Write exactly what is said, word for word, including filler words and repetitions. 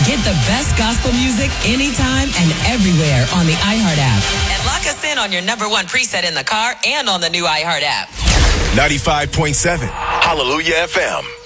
Get the best gospel music anytime and everywhere on the iHeart app. And lock us in on your number one preset in the car and on the new iHeart app. ninety-five point seven Hallelujah F M.